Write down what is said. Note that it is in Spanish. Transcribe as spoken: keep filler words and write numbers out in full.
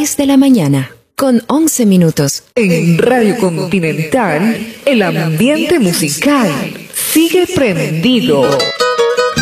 seis de la mañana, con once minutos. En Radio Continental, el ambiente musical sigue prendido.